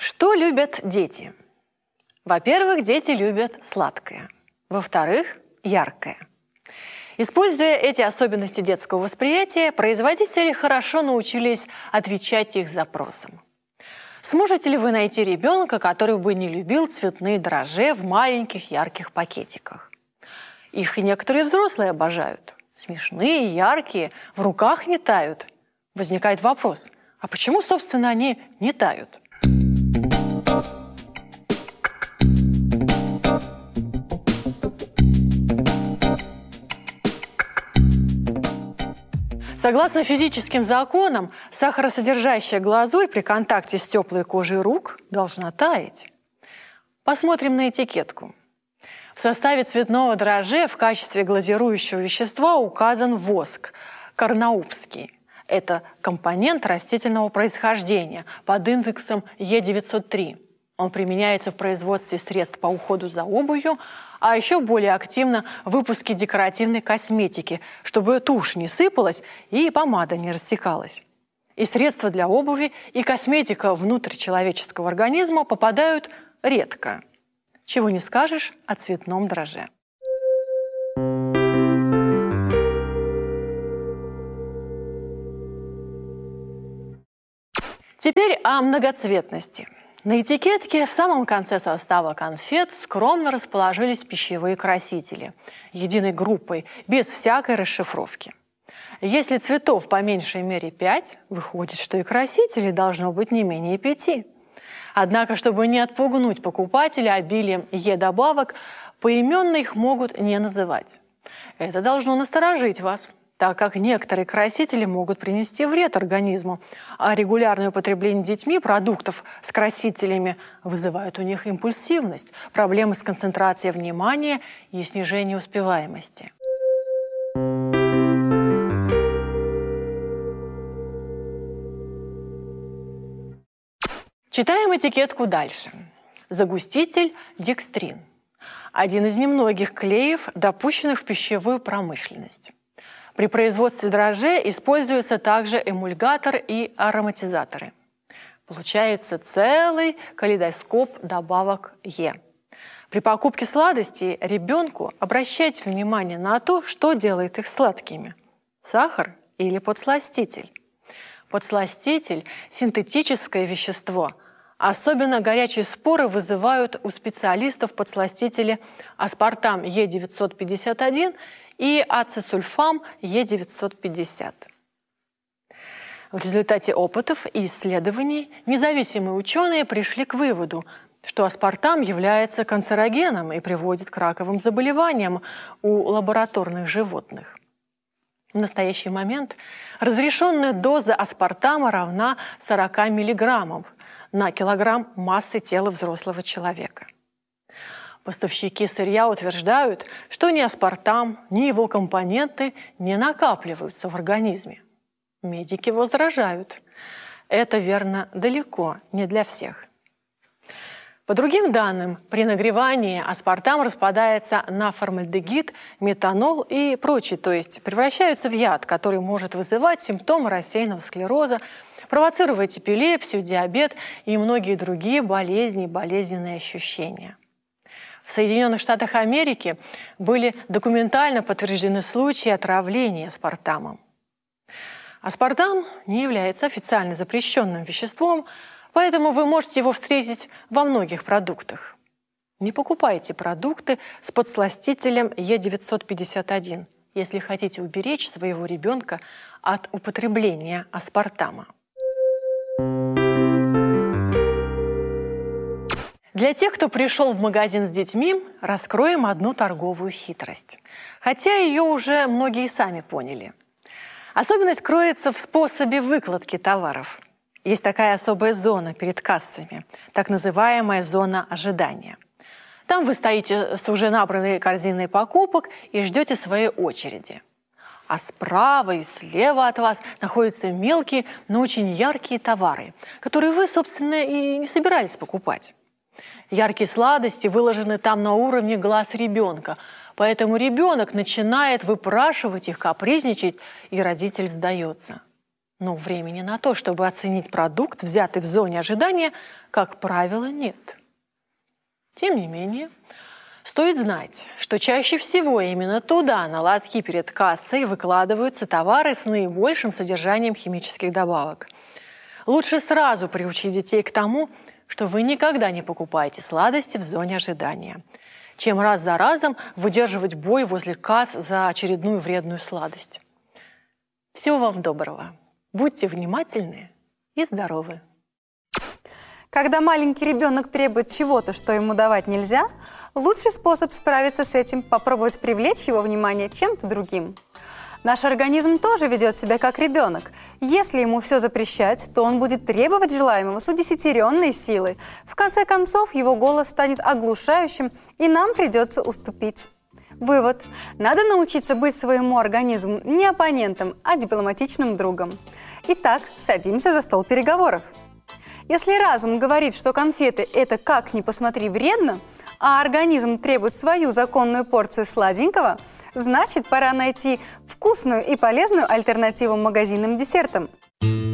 Что любят дети? Во-первых, дети любят сладкое. Во-вторых, яркое. Используя эти особенности детского восприятия, производители хорошо научились отвечать их запросам. Сможете ли вы найти ребенка, который бы не любил цветные дрожжи в маленьких ярких пакетиках? Их и некоторые взрослые обожают. Смешные, яркие, в руках не тают. Возникает вопрос, а почему, собственно, они не тают? Согласно физическим законам, сахаросодержащая глазурь при контакте с теплой кожей рук должна таять. Посмотрим на этикетку. В составе цветного дрожжа в качестве глазирующего вещества указан воск карнаупский. Это компонент растительного происхождения под индексом Е903. Он применяется в производстве средств по уходу за обувью, а еще более активно в выпуске декоративной косметики, чтобы тушь не сыпалась и помада не растекалась. И средства для обуви, и косметика внутрь человеческого организма попадают редко. Чего не скажешь о цветном дрожже. Теперь о многоцветности. На этикетке в самом конце состава конфет скромно расположились пищевые красители, единой группой, без всякой расшифровки. Если цветов по меньшей мере 5, выходит, что и красителей должно быть не менее 5. Однако, чтобы не отпугнуть покупателя обилием Е-добавок, поименно их могут не называть. Это должно насторожить вас, так как некоторые красители могут принести вред организму, а регулярное употребление детьми продуктов с красителями вызывает у них импульсивность, проблемы с концентрацией внимания и снижение успеваемости. Читаем этикетку дальше. Загуститель декстрин. Один из немногих клеев, допущенных в пищевую промышленность. При производстве дрожжей используются также эмульгатор и ароматизаторы. Получается целый калейдоскоп добавок Е. При покупке сладостей ребенку обращайте внимание на то, что делает их сладкими – сахар или подсластитель. Подсластитель – синтетическое вещество. Особенно горячие споры вызывают у специалистов подсластители аспартам Е951 и ацетсульфам Е950. В результате опытов и исследований независимые ученые пришли к выводу, что аспартам является канцерогеном и приводит к раковым заболеваниям у лабораторных животных. В настоящий момент разрешенная доза аспартама равна 40 мг на килограмм массы тела взрослого человека. Поставщики сырья утверждают, что ни аспартам, ни его компоненты не накапливаются в организме. Медики возражают. Это верно далеко не для всех. По другим данным, при нагревании аспартам распадается на формальдегид, метанол и прочее, то есть превращаются в яд, который может вызывать симптомы рассеянного склероза, провоцировать эпилепсию, диабет и многие другие болезни и болезненные ощущения. В Соединенных Штатах Америки были документально подтверждены случаи отравления аспартамом. Аспартам не является официально запрещенным веществом, поэтому вы можете его встретить во многих продуктах. Не покупайте продукты с подсластителем Е951, если хотите уберечь своего ребенка от употребления аспартама. Для тех, кто пришел в магазин с детьми, раскроем одну торговую хитрость. Хотя ее уже многие сами поняли. Особенность кроется в способе выкладки товаров. Есть такая особая зона перед кассами, так называемая зона ожидания. Там вы стоите с уже набранной корзиной покупок и ждете своей очереди. А справа и слева от вас находятся мелкие, но очень яркие товары, которые вы, собственно, и не собирались покупать. Яркие сладости выложены там на уровне глаз ребенка, поэтому ребенок начинает выпрашивать их, капризничать, и родитель сдается. Но времени на то, чтобы оценить продукт, взятый в зоне ожидания, как правило, нет. Тем не менее, стоит знать, что чаще всего именно туда, на лотки перед кассой, выкладываются товары с наибольшим содержанием химических добавок. Лучше сразу приучить детей к тому, что вы никогда не покупаете сладости в зоне ожидания, чем раз за разом выдерживать бой возле касс за очередную вредную сладость. Всего вам доброго. Будьте внимательны и здоровы. Когда маленький ребенок требует чего-то, что ему давать нельзя, лучший способ справиться с этим – попробовать привлечь его внимание чем-то другим. Наш организм тоже ведет себя как ребенок. Если ему все запрещать, то он будет требовать желаемого с удесятеренной силой. В конце концов, его голос станет оглушающим, и нам придется уступить. Вывод. Надо научиться быть своему организму не оппонентом, а дипломатичным другом. Итак, садимся за стол переговоров. Если разум говорит, что конфеты – это как ни посмотри вредно, а организм требует свою законную порцию сладенького, значит, пора найти вкусную и полезную альтернативу магазинным десертам.